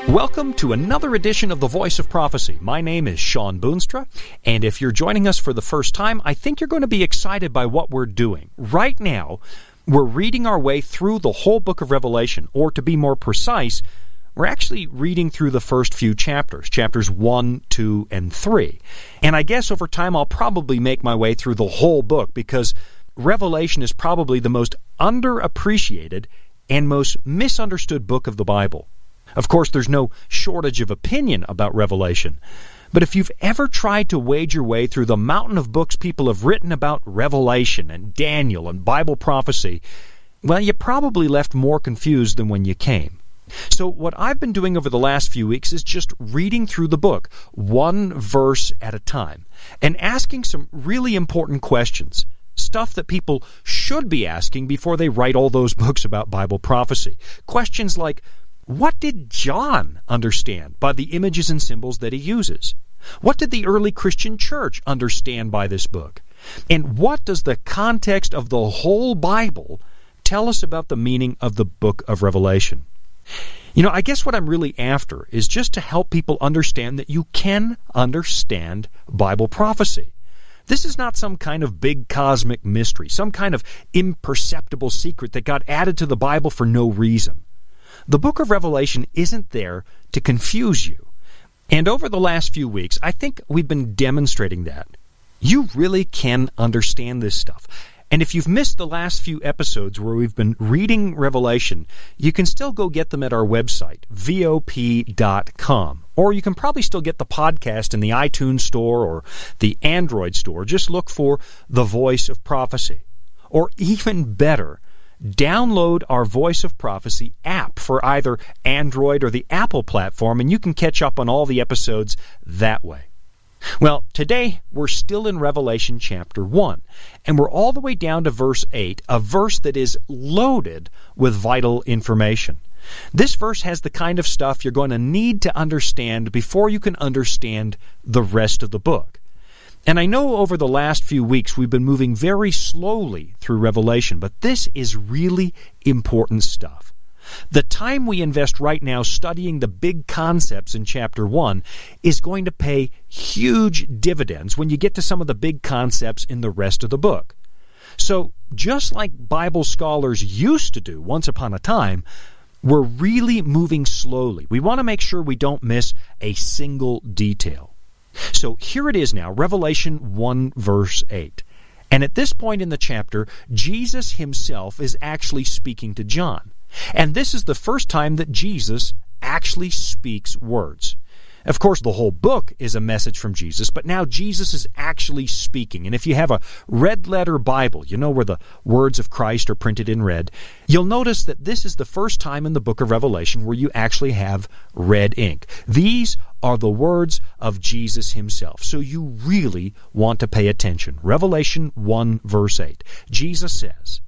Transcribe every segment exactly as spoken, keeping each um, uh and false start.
Welcome to another edition of The Voice of Prophecy. My name is Sean Boonstra, and if you're joining us for the first time, I think you're going to be excited by what we're doing. Right now, we're reading our way through the whole book of Revelation, or to be more precise, we're actually reading through the first few chapters, chapters one, two, and three. And I guess over time I'll probably make my way through the whole book, because Revelation is probably the most underappreciated and most misunderstood book of the Bible. Of course, there's no shortage of opinion about Revelation. But if you've ever tried to wade your way through the mountain of books people have written about Revelation and Daniel and Bible prophecy, well, you probably left more confused than when you came. So what I've been doing over the last few weeks is just reading through the book, one verse at a time, and asking some really important questions, stuff that people should be asking before they write all those books about Bible prophecy. Questions like, what did John understand by the images and symbols that he uses? What did the early Christian church understand by this book? And what does the context of the whole Bible tell us about the meaning of the book of Revelation? You know, I guess what I'm really after is just to help people understand that you can understand Bible prophecy. This is not some kind of big cosmic mystery, some kind of imperceptible secret that got added to the Bible for no reason. The book of Revelation isn't there to confuse you. And over the last few weeks, I think we've been demonstrating that. You really can understand this stuff. And if you've missed the last few episodes where we've been reading Revelation, you can still go get them at our website, V O P dot com. Or you can probably still get the podcast in the iTunes store or the Android store. Just look for The Voice of Prophecy. Or even better, download our Voice of Prophecy app for either Android or the Apple platform, and you can catch up on all the episodes that way. Well, today we're still in Revelation chapter one, and we're all the way down to verse eight, a verse that is loaded with vital information. This verse has the kind of stuff you're going to need to understand before you can understand the rest of the book. And I know over the last few weeks we've been moving very slowly through Revelation, but this is really important stuff. The time we invest right now studying the big concepts in chapter one is going to pay huge dividends when you get to some of the big concepts in the rest of the book. So, just like Bible scholars used to do once upon a time, we're really moving slowly. We want to make sure we don't miss a single detail. So here it is now, Revelation one, verse eight. And at this point in the chapter, Jesus himself is actually speaking to John. And this is the first time that Jesus actually speaks words. Of course, the whole book is a message from Jesus, but now Jesus is actually speaking. And if you have a red letter Bible, you know where the words of Christ are printed in red, you'll notice that this is the first time in the book of Revelation where you actually have red ink. These are the words of Jesus himself. So you really want to pay attention. Revelation one, verse eight. Jesus says,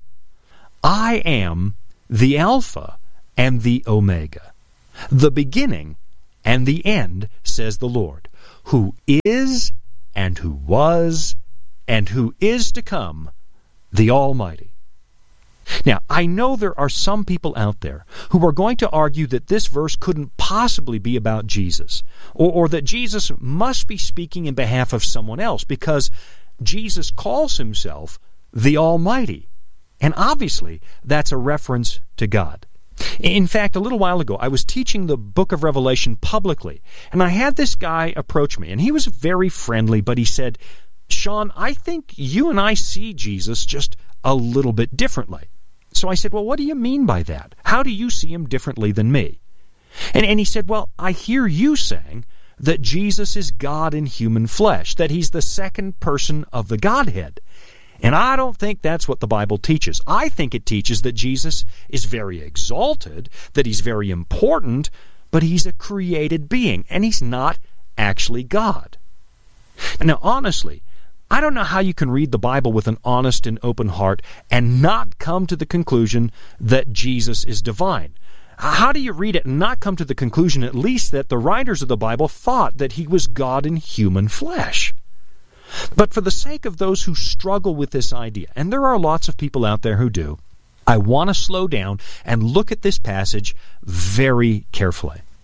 I am the Alpha and the Omega, the beginning and the end, says the Lord, who is, and who was, and who is to come, the Almighty. Now, I know there are some people out there who are going to argue that this verse couldn't possibly be about Jesus, or, or that Jesus must be speaking in behalf of someone else, because Jesus calls himself the Almighty. And obviously, that's a reference to God. In fact, a little while ago, I was teaching the book of Revelation publicly, and I had this guy approach me, and he was very friendly, but he said, Sean, I think you and I see Jesus just a little bit differently. So I said, well, what do you mean by that? How do you see him differently than me? And, and he said, well, I hear you saying that Jesus is God in human flesh, that he's the second person of the Godhead. And I don't think that's what the Bible teaches. I think it teaches that Jesus is very exalted, that he's very important, but he's a created being, and he's not actually God. Now, honestly, I don't know how you can read the Bible with an honest and open heart and not come to the conclusion that Jesus is divine. How do you read it and not come to the conclusion at least that the writers of the Bible thought that he was God in human flesh? But for the sake of those who struggle with this idea, and there are lots of people out there who do, I want to slow down and look at this passage very carefully.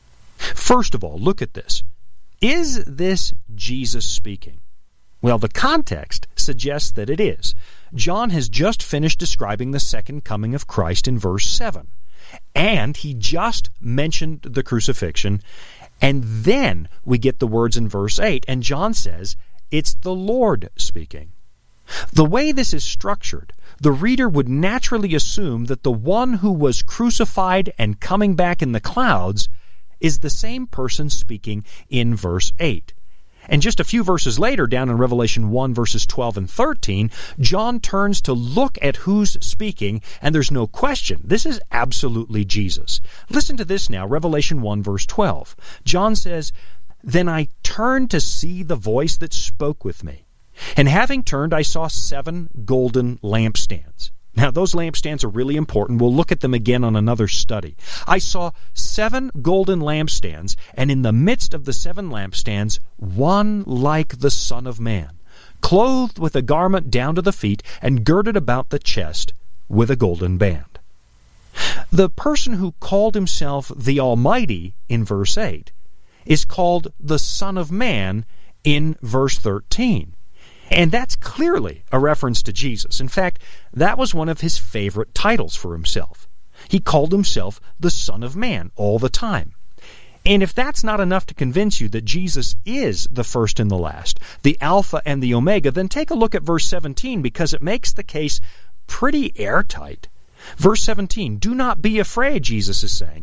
First of all, look at this. Is this Jesus speaking? Well, the context suggests that it is. John has just finished describing the second coming of Christ in verse seven. And he just mentioned the crucifixion. And then we get the words in verse eight. And John says, it's the Lord speaking. The way this is structured, the reader would naturally assume that the one who was crucified and coming back in the clouds is the same person speaking in verse eight. And just a few verses later, down in Revelation one, verses twelve and thirteen, John turns to look at who's speaking, and there's no question, this is absolutely Jesus. Listen to this now, Revelation one, verse twelve. John says, "Then I turned to see the voice that spoke with me. And having turned, I saw seven golden lampstands." Now, those lampstands are really important. We'll look at them again on another study. I saw seven golden lampstands, and in the midst of the seven lampstands, one like the Son of Man, clothed with a garment down to the feet, and girded about the chest with a golden band. The person who called himself the Almighty in verse eight is called the Son of Man in verse thirteen. And that's clearly a reference to Jesus. In fact, that was one of his favorite titles for himself. He called himself the Son of Man all the time. And if that's not enough to convince you that Jesus is the first and the last, the Alpha and the Omega, then take a look at verse seventeen, because it makes the case pretty airtight. Verse seventeen, "Do not be afraid," Jesus is saying.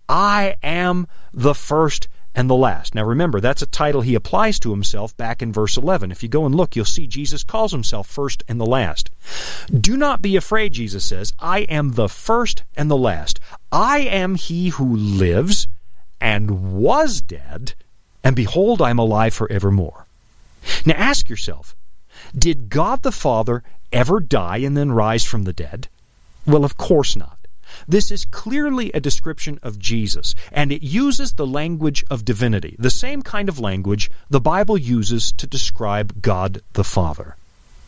"I am the first and the last." Now remember, that's a title he applies to himself back in verse eleven. If you go and look, you'll see Jesus calls himself first and the last. "Do not be afraid," Jesus says. "I am the first and the last. I am he who lives and was dead, and behold, I am alive forevermore." Now ask yourself, did God the Father ever die and then rise from the dead? Well, of course not. This is clearly a description of Jesus, and it uses the language of divinity, the same kind of language the Bible uses to describe God the Father.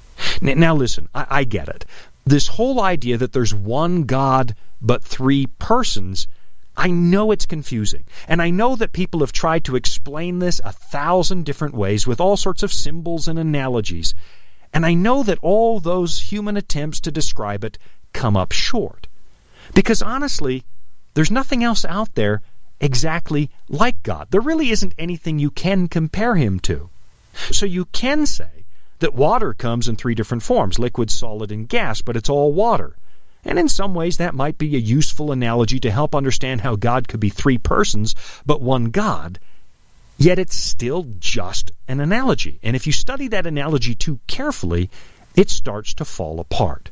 Now listen, I, I get it. This whole idea that there's one God but three persons, I know it's confusing, and I know that people have tried to explain this a thousand different ways with all sorts of symbols and analogies, and I know that all those human attempts to describe it come up short. Because honestly, there's nothing else out there exactly like God. There really isn't anything you can compare him to. So you can say that water comes in three different forms, liquid, solid, and gas, but it's all water. And in some ways that might be a useful analogy to help understand how God could be three persons, but one God. Yet it's still just an analogy. And if you study that analogy too carefully, it starts to fall apart.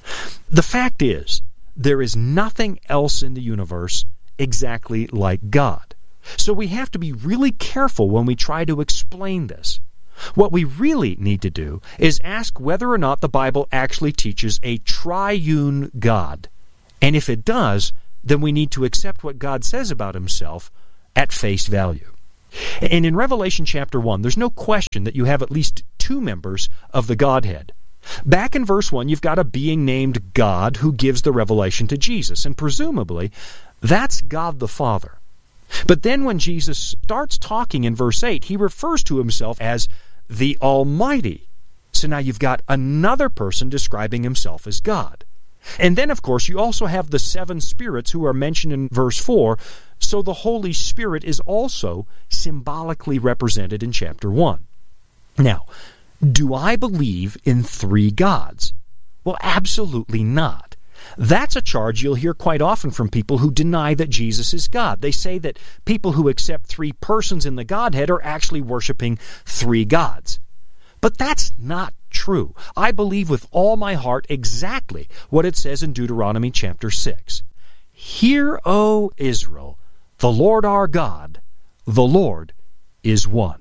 The fact is, there is nothing else in the universe exactly like God. So we have to be really careful when we try to explain this. What we really need to do is ask whether or not the Bible actually teaches a triune God. And if it does, then we need to accept what God says about himself at face value. And in Revelation chapter one, there's no question that you have at least two members of the Godhead. Back in verse one, you've got a being named God who gives the revelation to Jesus, and presumably, that's God the Father. But then when Jesus starts talking in verse eight, he refers to himself as the Almighty. So now you've got another person describing himself as God. And then, of course, you also have the seven spirits who are mentioned in verse four, so the Holy Spirit is also symbolically represented in chapter one. Now, do I believe in three gods? Well, absolutely not. That's a charge you'll hear quite often from people who deny that Jesus is God. They say that people who accept three persons in the Godhead are actually worshiping three gods. But that's not true. I believe with all my heart exactly what it says in Deuteronomy chapter six. "Hear, O Israel, the Lord our God, the Lord is one."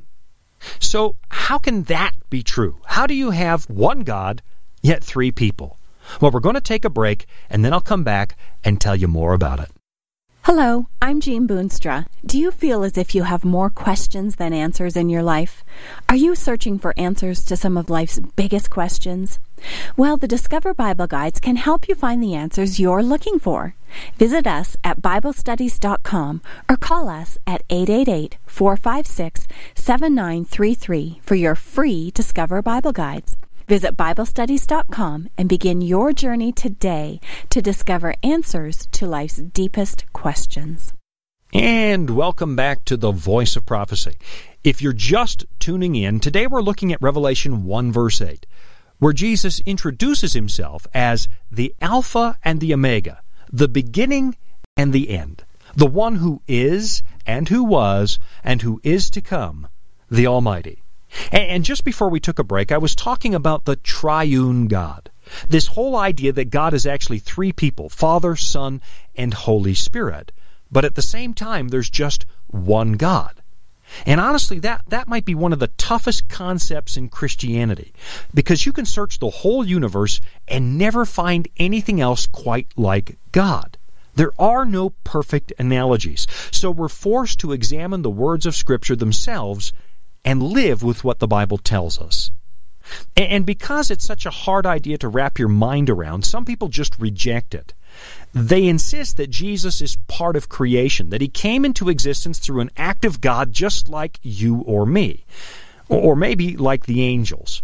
So how can that be true? How do you have one God, yet three people? Well, we're going to take a break, and then I'll come back and tell you more about it. Hello, I'm Jean Boonstra. Do you feel as if you have more questions than answers in your life? Are you searching for answers to some of life's biggest questions? Well, the Discover Bible Guides can help you find the answers you're looking for. Visit us at Bible Studies dot com or call us at eight eight eight, four five six, seven nine three three for your free Discover Bible Guides. Visit Bible Studies dot com and begin your journey today to discover answers to life's deepest questions. And welcome back to the Voice of Prophecy. If you're just tuning in, today we're looking at Revelation one verse eight, where Jesus introduces himself as the Alpha and the Omega, the beginning and the end, the one who is and who was and who is to come, the Almighty. And just before we took a break, I was talking about the triune God. This whole idea that God is actually three people, Father, Son, and Holy Spirit. But at the same time, there's just one God. And honestly, that, that might be one of the toughest concepts in Christianity, because you can search the whole universe and never find anything else quite like God. There are no perfect analogies, so we're forced to examine the words of Scripture themselves and live with what the Bible tells us. And because it's such a hard idea to wrap your mind around, some people just reject it. They insist that Jesus is part of creation, that he came into existence through an act of God just like you or me, or maybe like the angels.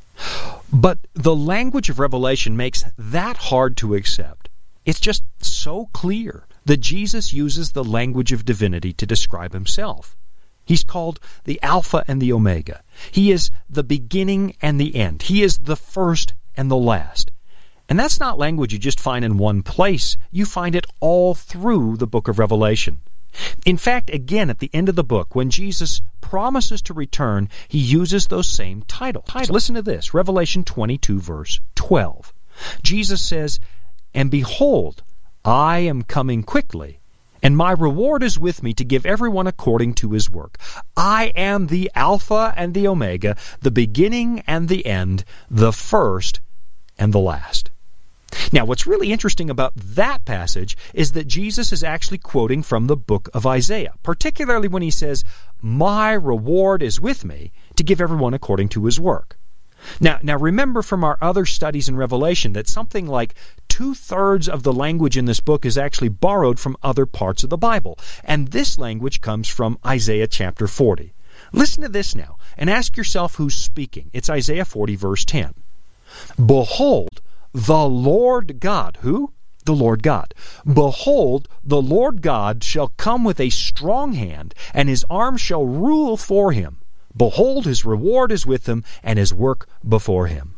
But the language of Revelation makes that hard to accept. It's just so clear that Jesus uses the language of divinity to describe himself. He's called the Alpha and the Omega. He is the beginning and the end. He is the first and the last. And that's not language you just find in one place. You find it all through the book of Revelation. In fact, again, at the end of the book, when Jesus promises to return, he uses those same titles. Listen to this, Revelation twenty-two, verse twelve. Jesus says, "And behold, I am coming quickly, and my reward is with me to give everyone according to his work. I am the Alpha and the Omega, the beginning and the end, the first and the last." Now, what's really interesting about that passage is that Jesus is actually quoting from the book of Isaiah, particularly when he says, "My reward is with me to give everyone according to his work." Now, now remember from our other studies in Revelation that something like two-thirds of the language in this book is actually borrowed from other parts of the Bible. And this language comes from Isaiah chapter forty. Listen to this now, and ask yourself who's speaking. It's Isaiah forty, verse ten. "Behold, the Lord God," who? The Lord God. "Behold, the Lord God shall come with a strong hand, and his arm shall rule for him. Behold, his reward is with him, and his work before him."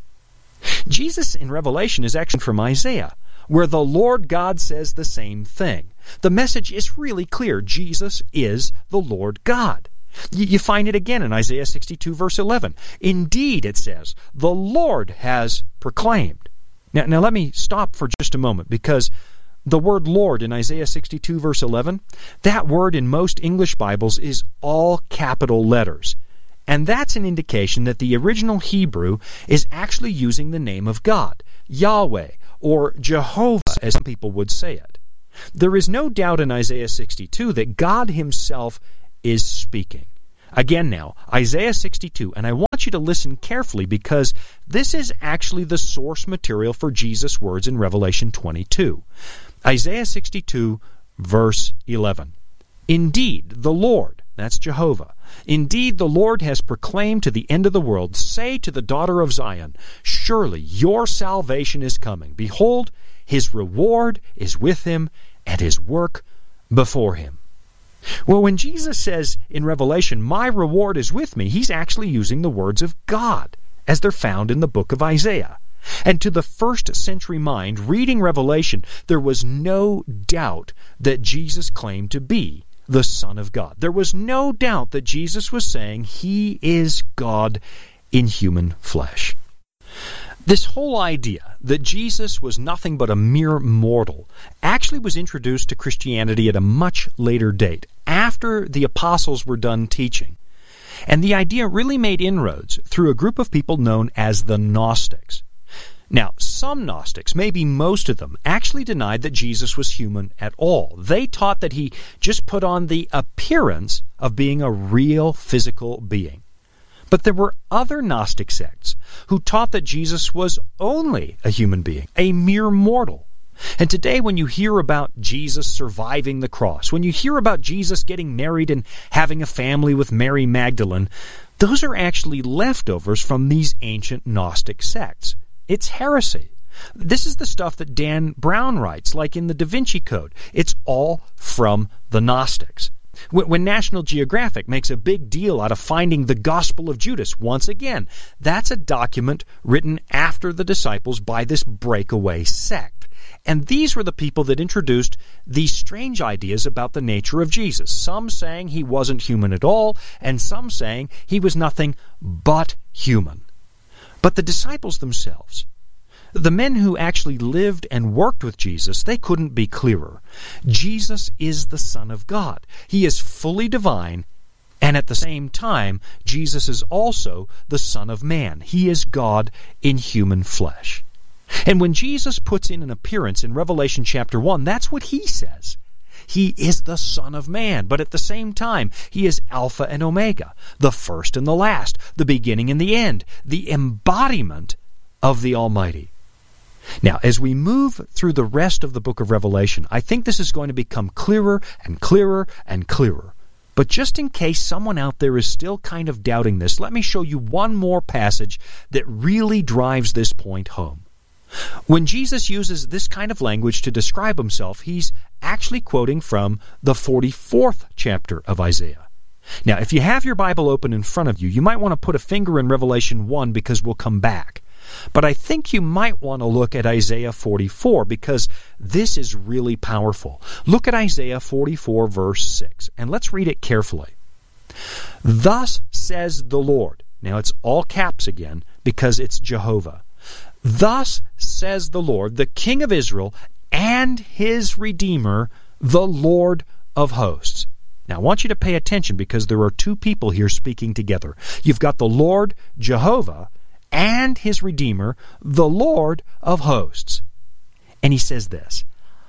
Jesus in Revelation is actually from Isaiah, where the Lord God says the same thing. The message is really clear. Jesus is the Lord God. You find it again in Isaiah sixty-two, verse eleven. "Indeed," it says, "the Lord has proclaimed." Now, now let me stop for just a moment, because the word Lord in Isaiah sixty-two, verse eleven, that word in most English Bibles is all capital letters. And that's an indication that the original Hebrew is actually using the name of God, Yahweh, or Jehovah, as some people would say it. There is no doubt in Isaiah sixty-two that God himself is speaking. Again now, Isaiah sixty-two, and I want you to listen carefully because this is actually the source material for Jesus' words in Revelation twenty-two. Isaiah sixty-two, verse eleven. "Indeed, the Lord," that's Jehovah, "indeed the Lord has proclaimed to the end of the world, say to the daughter of Zion, surely your salvation is coming. Behold, his reward is with him, and his work before him." Well, when Jesus says in Revelation, "My reward is with me," he's actually using the words of God, as they're found in the book of Isaiah. And to the first century mind, reading Revelation, there was no doubt that Jesus claimed to be the Son of God. There was no doubt that Jesus was saying he is God in human flesh. This whole idea that Jesus was nothing but a mere mortal actually was introduced to Christianity at a much later date, after the apostles were done teaching. And the idea really made inroads through a group of people known as the Gnostics. Now, some Gnostics, maybe most of them, actually denied that Jesus was human at all. They taught that he just put on the appearance of being a real physical being. But there were other Gnostic sects who taught that Jesus was only a human being, a mere mortal. And today when you hear about Jesus surviving the cross, when you hear about Jesus getting married and having a family with Mary Magdalene, those are actually leftovers from these ancient Gnostic sects. It's heresy. This is the stuff that Dan Brown writes, like in the Da Vinci Code. It's all from the Gnostics. When National Geographic makes a big deal out of finding the Gospel of Judas, once again, that's a document written after the disciples by this breakaway sect. And these were the people that introduced these strange ideas about the nature of Jesus. Some saying he wasn't human at all, and some saying he was nothing but human. But the disciples themselves, the men who actually lived and worked with Jesus, they couldn't be clearer. Jesus is the Son of God. He is fully divine, and at the same time, Jesus is also the Son of Man. He is God in human flesh. And when Jesus puts in an appearance in Revelation chapter one, that's what he says. He is the Son of Man, but at the same time, he is Alpha and Omega, the first and the last, the beginning and the end, the embodiment of the Almighty. Now, as we move through the rest of the book of Revelation, I think this is going to become clearer and clearer and clearer. But just in case someone out there is still kind of doubting this, let me show you one more passage that really drives this point home. When Jesus uses this kind of language to describe himself, he's actually quoting from the forty-fourth chapter of Isaiah. Now, if you have your Bible open in front of you, you might want to put a finger in Revelation one because we'll come back. But I think you might want to look at Isaiah forty-four because this is really powerful. Look at Isaiah forty-four, verse six, and let's read it carefully. Thus says the Lord. Now, it's all caps again because it's Jehovah. Thus says the Lord, the King of Israel, and his Redeemer, the Lord of hosts. Now, I want you to pay attention because there are two people here speaking together. You've got the Lord, Jehovah, and his Redeemer, the Lord of hosts. And he says this,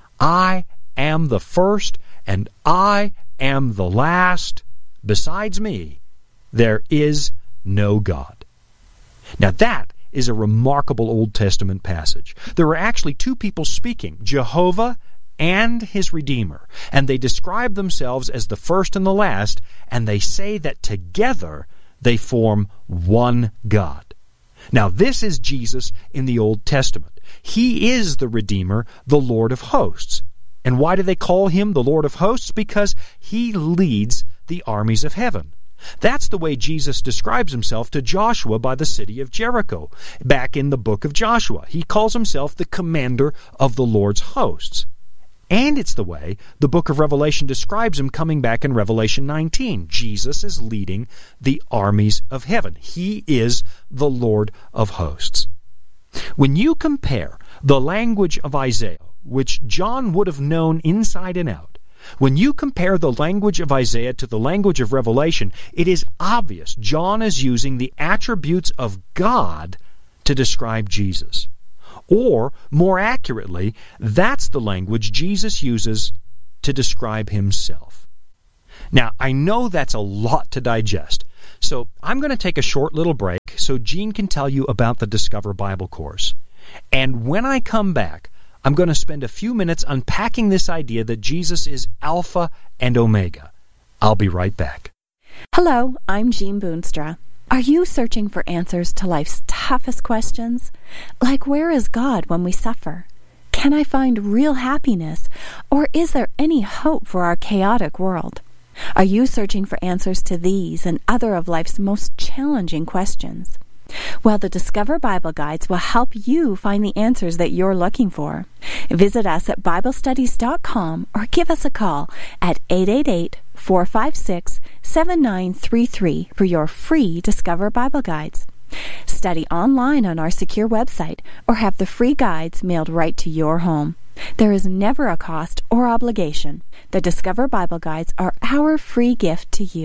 I am the first, and I am the last. Besides me, there is no God. Now, that is a remarkable Old Testament passage. There are actually two people speaking, Jehovah and his Redeemer, and they describe themselves as the first and the last, and they say that together they form one God. Now, this is Jesus in the Old Testament. He is the Redeemer, the Lord of hosts. And why do they call him the Lord of hosts? Because he leads the armies of heaven. That's the way Jesus describes himself to Joshua by the city of Jericho. Back in the book of Joshua, he calls himself the commander of the Lord's hosts. And it's the way the book of Revelation describes him coming back in Revelation nineteen. Jesus is leading the armies of heaven. He is the Lord of hosts. When you compare the language of Isaiah, which John would have known inside and out, when you compare the language of Isaiah to the language of Revelation, it is obvious John is using the attributes of God to describe Jesus. Or, more accurately, that's the language Jesus uses to describe himself. Now, I know that's a lot to digest, so I'm going to take a short little break so Gene can tell you about the Discover Bible course. And when I come back, I'm going to spend a few minutes unpacking this idea that Jesus is Alpha and Omega. I'll be right back. Hello, I'm Jean Boonstra. Are you searching for answers to life's toughest questions? Like, where is God when we suffer? Can I find real happiness? Or is there any hope for our chaotic world? Are you searching for answers to these and other of life's most challenging questions? Well, the Discover Bible Guides will help you find the answers that you're looking for. Visit us at Bible Studies dot com or give us a call at eight eight eight, four five six, seven nine three three for your free Discover Bible Guides. Study online on our secure website or have the free guides mailed right to your home. There is never a cost or obligation. The Discover Bible Guides are our free gift to you.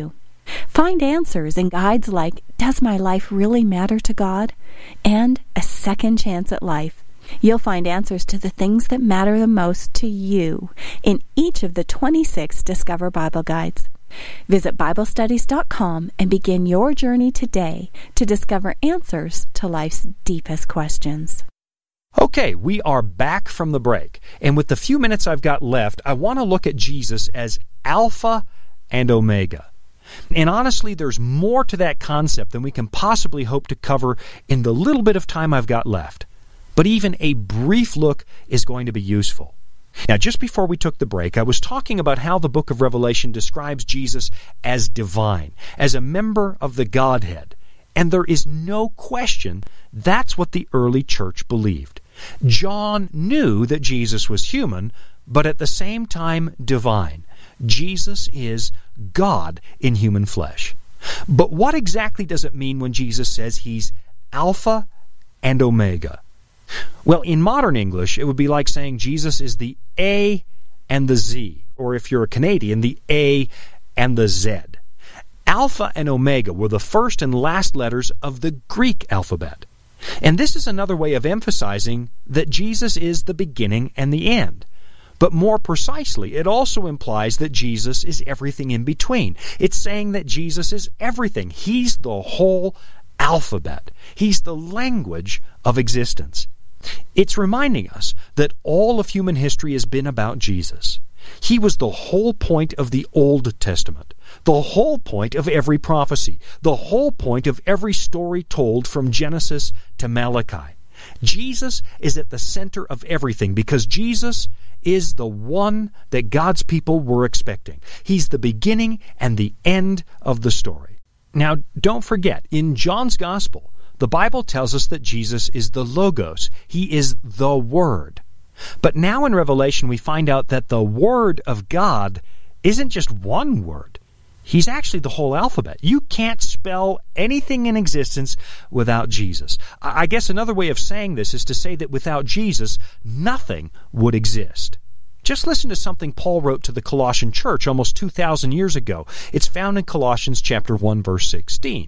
Find answers in guides like Does My Life Really Matter to God? And A Second Chance at Life. You'll find answers to the things that matter the most to you in each of the twenty-six Discover Bible Guides. Visit Bible Studies dot com and begin your journey today to discover answers to life's deepest questions. Okay, we are back from the break, and with the few minutes I've got left, I want to look at Jesus as Alpha and Omega. And honestly, there's more to that concept than we can possibly hope to cover in the little bit of time I've got left. But even a brief look is going to be useful. Now, just before we took the break, I was talking about how the book of Revelation describes Jesus as divine, as a member of the Godhead. And there is no question that's what the early church believed. John knew that Jesus was human, but at the same time divine. Jesus is God in human flesh. But what exactly does it mean when Jesus says he's Alpha and Omega? Well, in modern English, it would be like saying Jesus is the A and the Z, or if you're a Canadian, the A and the Z. Alpha and Omega were the first and last letters of the Greek alphabet. And this is another way of emphasizing that Jesus is the beginning and the end. But more precisely, it also implies that Jesus is everything in between. It's saying that Jesus is everything. He's the whole alphabet. He's the language of existence. It's reminding us that all of human history has been about Jesus. He was the whole point of the Old Testament, the whole point of every prophecy, the whole point of every story told from Genesis to Malachi. Jesus is at the center of everything because Jesus is the one that God's people were expecting. He's the beginning and the end of the story. Now, don't forget, in John's Gospel, the Bible tells us that Jesus is the Logos. He is the Word. But now in Revelation, we find out that the Word of God isn't just one word. He's actually the whole alphabet. You can't spell anything in existence without Jesus. I guess another way of saying this is to say that without Jesus, nothing would exist. Just listen to something Paul wrote to the Colossian church almost two thousand years ago. It's found in Colossians chapter one, verse sixteen.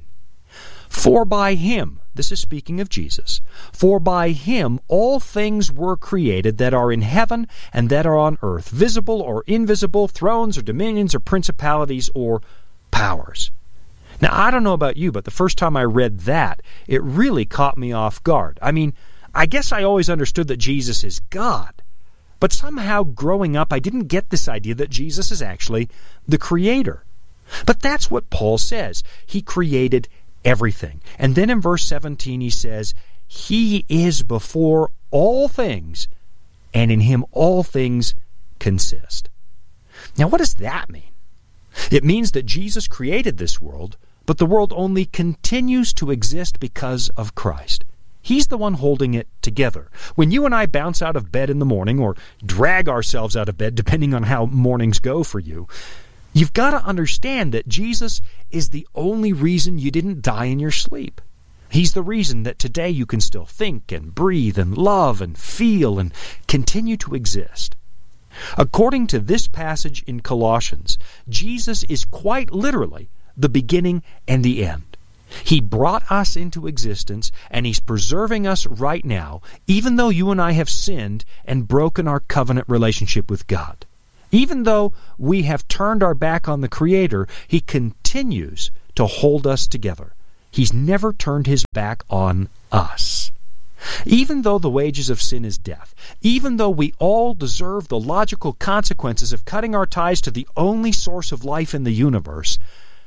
For by Him, this is speaking of Jesus, for by Him all things were created that are in heaven and that are on earth, visible or invisible, thrones or dominions or principalities or powers. Now, I don't know about you, but the first time I read that, it really caught me off guard. I mean, I guess I always understood that Jesus is God, but somehow growing up I didn't get this idea that Jesus is actually the Creator. But that's what Paul says. He created everything. And then in verse seventeen he says, He is before all things, and in Him all things consist. Now what does that mean? It means that Jesus created this world, but the world only continues to exist because of Christ. He's the one holding it together. When you and I bounce out of bed in the morning, or drag ourselves out of bed, depending on how mornings go for you, you've got to understand that Jesus is the only reason you didn't die in your sleep. He's the reason that today you can still think and breathe and love and feel and continue to exist. According to this passage in Colossians, Jesus is quite literally the beginning and the end. He brought us into existence, and He's preserving us right now, even though you and I have sinned and broken our covenant relationship with God. Even though we have turned our back on the Creator, He continues to hold us together. He's never turned His back on us. Even though the wages of sin is death, even though we all deserve the logical consequences of cutting our ties to the only source of life in the universe,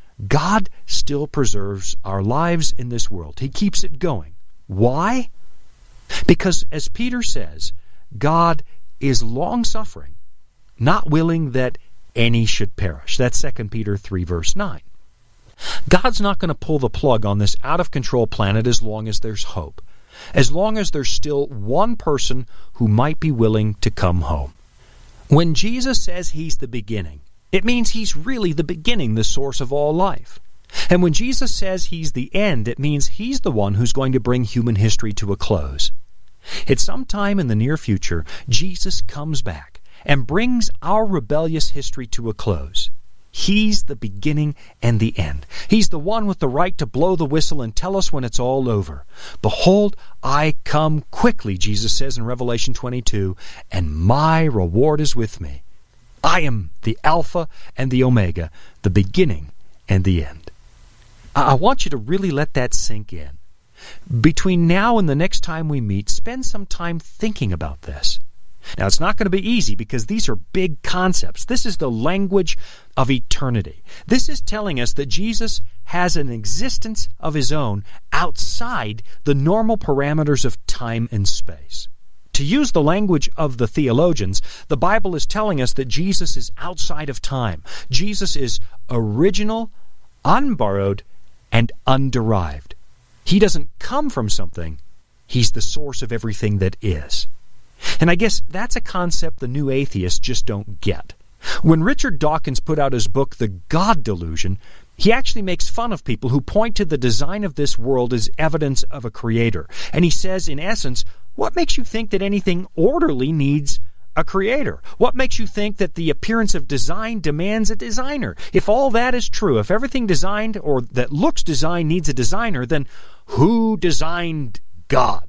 God still preserves our lives in this world. He keeps it going. Why? Because, as Peter says, God is long-suffering, not willing that any should perish. That's Second Peter three, verse nine. God's not going to pull the plug on this out-of-control planet as long as there's hope, as long as there's still one person who might be willing to come home. When Jesus says He's the beginning, it means He's really the beginning, the source of all life. And when Jesus says He's the end, it means He's the one who's going to bring human history to a close. At some time in the near future, Jesus comes back and brings our rebellious history to a close. He's the beginning and the end. He's the one with the right to blow the whistle and tell us when it's all over. Behold, I come quickly, Jesus says in Revelation twenty-two, and my reward is with me. I am the Alpha and the Omega, the beginning and the end. I want you to really let that sink in. Between now and the next time we meet, spend some time thinking about this. Now, it's not going to be easy because these are big concepts. This is the language of eternity. This is telling us that Jesus has an existence of his own outside the normal parameters of time and space. To use the language of the theologians, the Bible is telling us that Jesus is outside of time. Jesus is original, unborrowed, and underived. He doesn't come from something. He's the source of everything that is. And I guess that's a concept the new atheists just don't get. When Richard Dawkins put out his book, The God Delusion, he actually makes fun of people who point to the design of this world as evidence of a creator. And he says, in essence, what makes you think that anything orderly needs a creator? What makes you think that the appearance of design demands a designer? If all that is true, if everything designed or that looks designed needs a designer, then who designed God?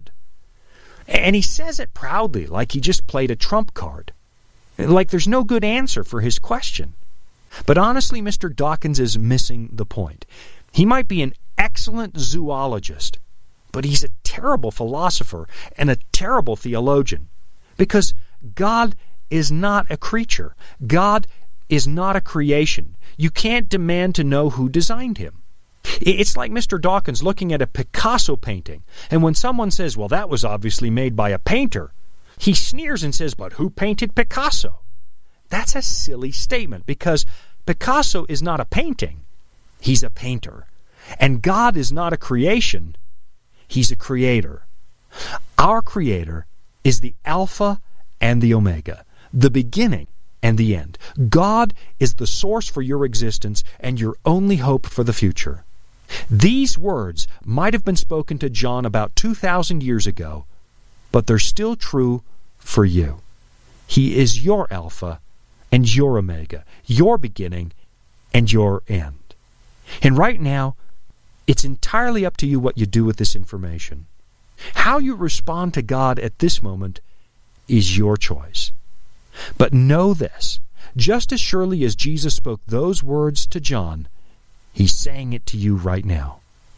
And he says it proudly, like he just played a trump card. Like there's no good answer for his question. But honestly, Mister Dawkins is missing the point. He might be an excellent zoologist, but he's a terrible philosopher and a terrible theologian. Because God is not a creature. God is not a creation. You can't demand to know who designed him. It's like Mister Dawkins looking at a Picasso painting, and when someone says, well, that was obviously made by a painter, he sneers and says, but who painted Picasso? That's a silly statement, because Picasso is not a painting. He's a painter. And God is not a creation. He's a creator. Our Creator is the Alpha and the Omega, the beginning and the end. God is the source for your existence and your only hope for the future. These words might have been spoken to John about two thousand years ago, but they're still true for you. He is your Alpha and your Omega, your beginning and your end. And right now, it's entirely up to you what you do with this information. How you respond to God at this moment is your choice. But know this, just as surely as Jesus spoke those words to John, he's saying it to you right now.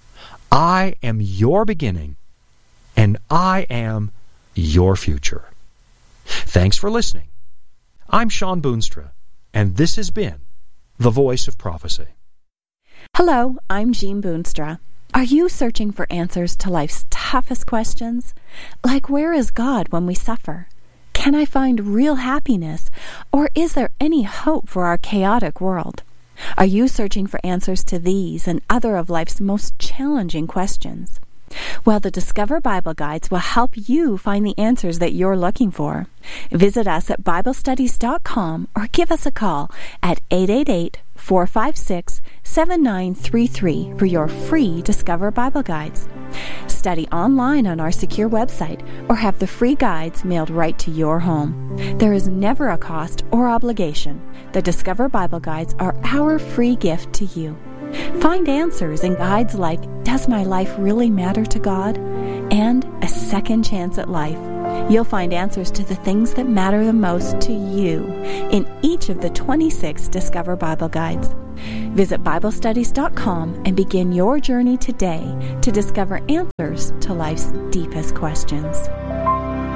I am your beginning, and I am your future. Thanks for listening. I'm Sean Boonstra, and this has been The Voice of Prophecy. Hello, I'm Jean Boonstra. Are you searching for answers to life's toughest questions? Like, where is God when we suffer? Can I find real happiness? Or is there any hope for our chaotic world? Are you searching for answers to these and other of life's most challenging questions? Well, the Discover Bible Guides will help you find the answers that you're looking for. Visit us at Bible Studies dot com or give us a call at eight eight eight, four five six, seven nine three three for your free Discover Bible Guides. Study online on our secure website or have the free guides mailed right to your home. There is never a cost or obligation. The Discover Bible Guides are our free gift to you. Find answers in guides like Does My Life Really Matter to God? And A Second Chance at Life. You'll find answers to the things that matter the most to you in each of the twenty-six Discover Bible Guides. Visit Bible Studies dot com and begin your journey today to discover answers to life's deepest questions.